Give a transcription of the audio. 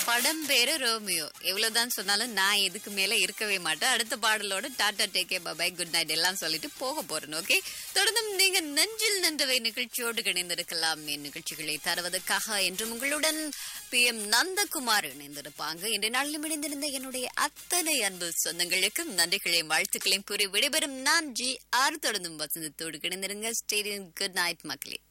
படம் பேரு ரோமியோ. எவ்வளவுதான் சொன்னாலும் நான் இதுக்கு மேல இருக்கவே மாட்டேன். அடுத்த பாடலோட Tata take care bye good night எல்லாம் சொல்லிட்டு போக போறேன். ஓகே, தொடர்ந்து நீங்க நெஞ்சில் நின்றவை நிகழ்ச்சியோடு இணைந்திருக்கலாம். என் நிகழ்ச்சிகளை தருவதற்காக என்றும் உங்களுடன் PM நந்தகுமார் இணைந்திருப்பாங்க. இன்றைய நாளிலும் இணைந்திருந்த என்னுடைய அத்தனை அன்பு சொந்தங்களுக்கும் நன்றிகளையும் வாழ்த்துக்களையும் கூறி விடைபெறும் நான் GR. தொடர்ந்தும் வசந்தத்தோடு இணைந்திருங்க. ஸ்டேடியம் குட் நைட் மக்களே.